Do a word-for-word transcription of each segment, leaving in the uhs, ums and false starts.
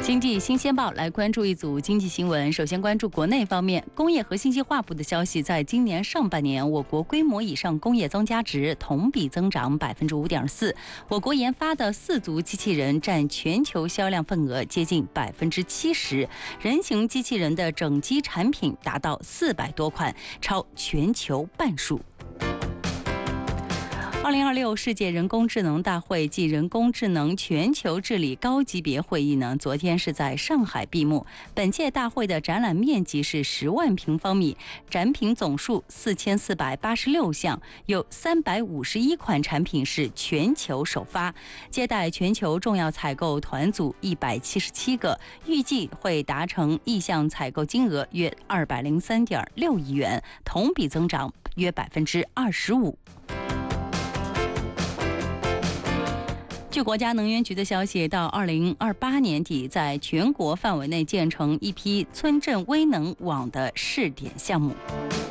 经济新鲜报来关注一组经济新闻。首先关注国内方面，工业和信息化部的消息，在今年上半年，我国规模以上工业增加值同比增长百分之五点四，我国研发的四足机器人占全球销量份额接近百分之七十，人形机器人的整机产品达到四百多款，超全球半数。二零二六世界人工智能大会暨人工智能全球治理高级别会议呢，昨天是在上海闭幕。本届大会的展览面积是十万平方米，展品总数四千四百八十六项，有三百五十一款产品是全球首发，接待全球重要采购团组一百七十七个，预计会达成意向采购金额约二百零三点六亿元，同比增长约百分之二十五。据国家能源局的消息，到二零二八年底，在全国范围内建成一批村镇微能网的试点项目。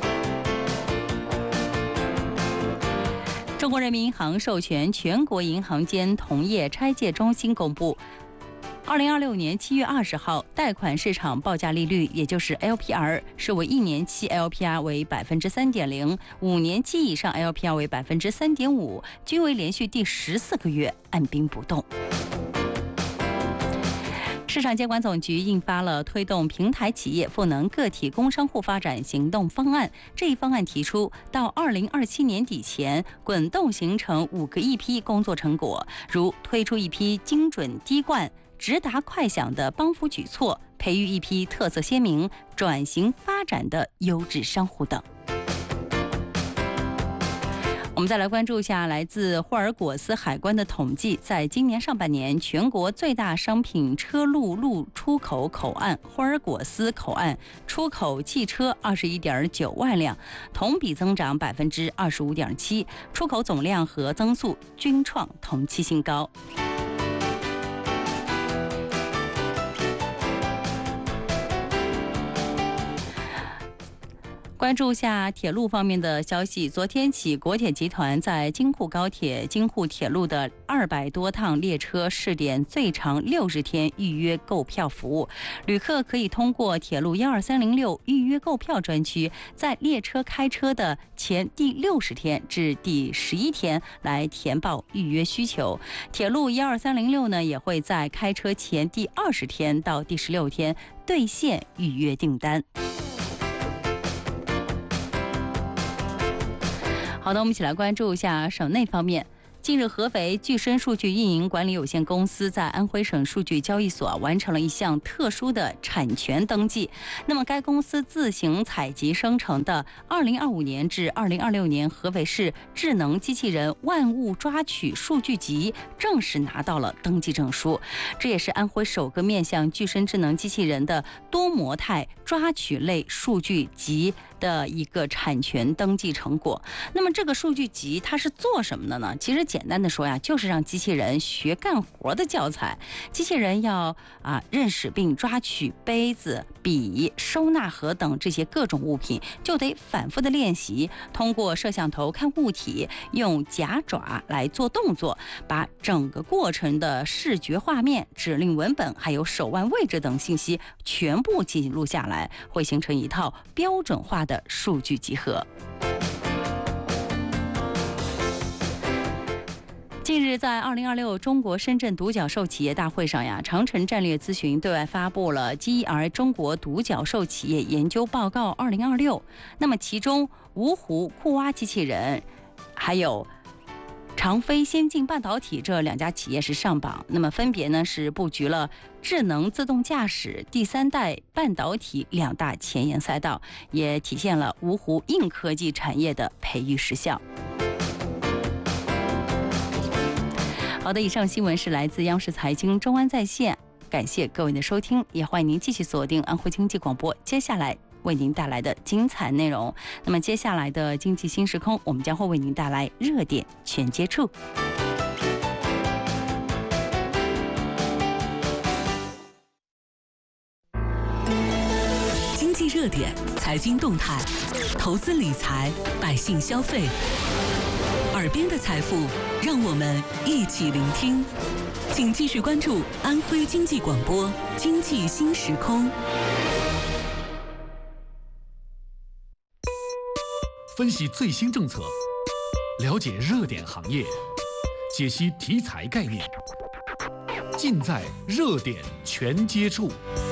中国人民银行授权全国银行间同业拆借中心公布，二零二六年七月二十号，贷款市场报价利率，也就是 L P R， 是为一年期 L P R 为百分之三点零，五年期以上 L P R 为百分之三点五，均为连续第十四个月按兵不动。市场监管总局印发了推动平台企业赋能个体工商户发展行动方案。这一方案提出，到二零二七年底前，滚动形成五个一批工作成果，如推出一批精准滴灌、直达快响的帮扶举措，培育一批特色鲜明、转型发展的优质商户等。我们再来关注一下来自霍尔果斯海关的统计，在今年上半年，全国最大商品车路路出口口岸霍尔果斯口岸出口汽车二十一点九万辆，同比增长百分之二十五点七，出口总量和增速均创同期新高。关注下铁路方面的消息，昨天起，国铁集团在京沪高铁、京沪铁路的二百多趟列车试点最长六十天预约购票服务，旅客可以通过铁路一二三零六预约购票专区，在列车开车的前第六十天至第十一天来填报预约需求。铁路一二三零六呢，也会在开车前第二十天到第十六天兑现预约订单。好的，我们一起来关注一下省内方面。近日，合肥巨深数据运营管理有限公司在安徽省数据交易所完成了一项特殊的产权登记。那么，该公司自行采集生成的二零二五年至二零二六年合肥市智能机器人万物抓取数据集正式拿到了登记证书，这也是安徽首个面向巨深智能机器人的多模态抓取类数据集的一个产权登记成果。那么，这个数据集它是做什么的呢？其实简单的说呀，就是让机器人学干活的教材。机器人要啊认识并抓取杯子、笔、收纳盒等这些各种物品，就得反复的练习，通过摄像头看物体，用夹爪来做动作，把整个过程的视觉画面、指令文本还有手腕位置等信息全部记录下来，会形成一套标准化的数据集合。近日，在二零二六中国深圳独角兽企业大会上呀，长城战略咨询对外发布了 G E R 中国独角兽企业研究报告二零二六。那么，其中芜湖酷蛙机器人，还有长飞先进半导体这两家企业是上榜。那么，分别呢是布局了智能自动驾驶、第三代半导体两大前沿赛道，也体现了芜湖硬科技产业的培育实效。好的，以上新闻是来自央视财经中安在线，感谢各位的收听，也欢迎您继续锁定安徽经济广播，接下来为您带来的精彩内容。那么接下来的经济新时空，我们将会为您带来热点全接触。 经济热点、财经动态、投资理财、百姓消费。二耳边的财富，让我们一起聆听。请继续关注安徽经济广播《经济新时空》。 分析最新政策，了解热点行业，解析题材概念，尽在热点全接触。